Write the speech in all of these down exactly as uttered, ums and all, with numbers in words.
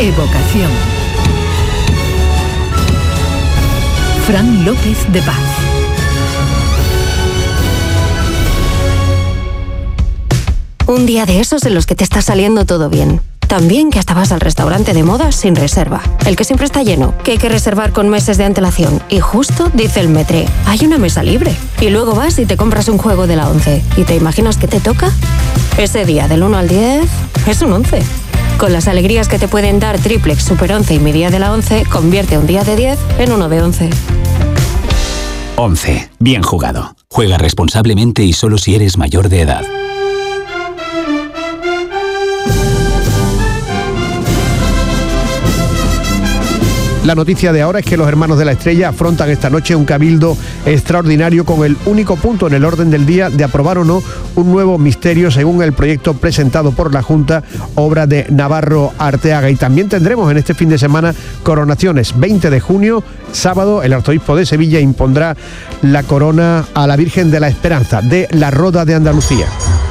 Evocación. Fran López de Paz. Un día de esos en los que te está saliendo todo bien. Tan bien que hasta vas al restaurante de moda sin reserva. El que siempre está lleno, que hay que reservar con meses de antelación. Y justo dice el metre, hay una mesa libre. Y luego vas y te compras un juego de la once. ¿Y te imaginas qué te toca? Ese día del uno al diez es un once. Con las alegrías que te pueden dar Triplex, Super once y mi día de la once, convierte un día de diez en uno de once. once. Bien jugado. Juega responsablemente y solo si eres mayor de edad. La noticia de ahora es que los Hermanos de la Estrella afrontan esta noche un cabildo extraordinario con el único punto en el orden del día de aprobar o no un nuevo misterio según el proyecto presentado por la Junta, obra de Navarro Arteaga. Y también tendremos en este fin de semana coronaciones. veinte de junio, sábado, el arzobispo de Sevilla impondrá la corona a la Virgen de la Esperanza de la Roda de Andalucía.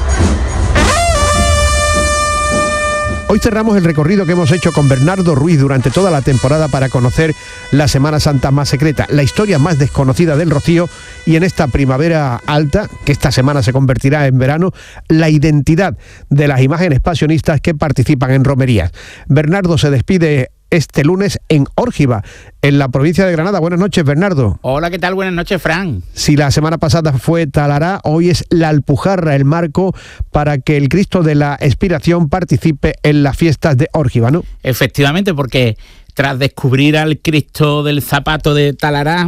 Hoy cerramos el recorrido que hemos hecho con Bernardo Ruiz durante toda la temporada para conocer la Semana Santa más secreta, la historia más desconocida del Rocío y en esta primavera alta, que esta semana se convertirá en verano, la identidad de las imágenes pasionistas que participan en romerías. Bernardo se despide este lunes en Órgiva, en la provincia de Granada. Buenas noches, Bernardo. Hola, ¿qué tal? Buenas noches, Fran. Si la semana pasada fue Talará, hoy es la Alpujarra el marco para que el Cristo de la Expiración participe en las fiestas de Órgiva, ¿no? Efectivamente, porque tras descubrir al Cristo del Zapato de Talará,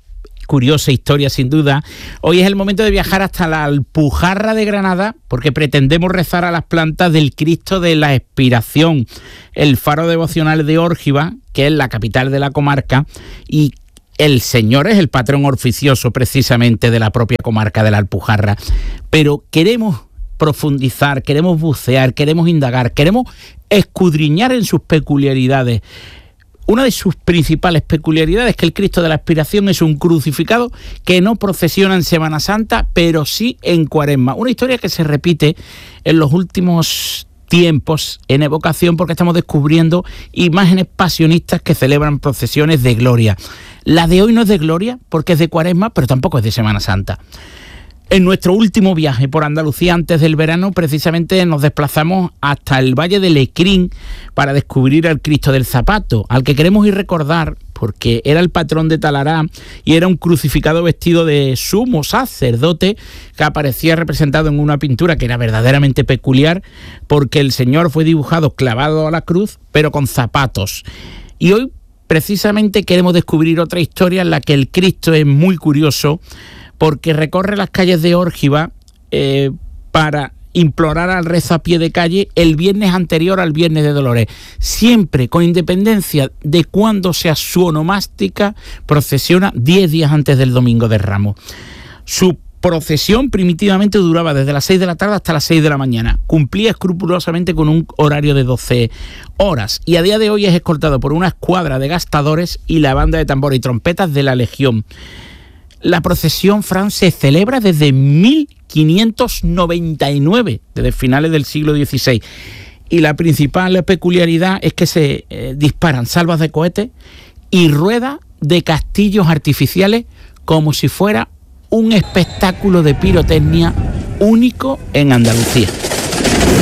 curiosa historia sin duda, hoy es el momento de viajar hasta la Alpujarra de Granada porque pretendemos rezar a las plantas del Cristo de la Expiración, el faro devocional de Órgiva, que es la capital de la comarca, y el Señor es el patrón oficioso precisamente de la propia comarca de la Alpujarra. Pero queremos profundizar, queremos bucear, queremos indagar, queremos escudriñar en sus peculiaridades. Una de sus principales peculiaridades es que el Cristo de la Expiración es un crucificado que no procesiona en Semana Santa, pero sí en Cuaresma. Una historia que se repite en los últimos tiempos en Evocación porque estamos descubriendo imágenes pasionistas que celebran procesiones de gloria. La de hoy no es de gloria porque es de Cuaresma, pero tampoco es de Semana Santa. En nuestro último viaje por Andalucía antes del verano, precisamente nos desplazamos hasta el Valle de Lecrín para descubrir al Cristo del Zapato, al que queremos ir recordar porque era el patrón de Talará y era un crucificado vestido de sumo sacerdote que aparecía representado en una pintura que era verdaderamente peculiar porque el Señor fue dibujado clavado a la cruz, pero con zapatos. Y hoy precisamente queremos descubrir otra historia en la que el Cristo es muy curioso, porque recorre las calles de Órgiva eh, para implorar al rezo a pie de calle el viernes anterior al Viernes de Dolores, siempre con independencia de cuándo sea su onomástica, procesiona diez días antes del Domingo de Ramos. Su procesión primitivamente duraba desde las seis de la tarde hasta las seis de la mañana, cumplía escrupulosamente con un horario de doce horas y a día de hoy es escoltado por una escuadra de gastadores y la banda de tambores y trompetas de la Legión. La procesión, Fran, se celebra desde mil quinientos noventa y nueve, desde finales del siglo dieciséis. Y la principal peculiaridad es que se eh, disparan salvas de cohetes y ruedas de castillos artificiales como si fuera un espectáculo de pirotecnia único en Andalucía.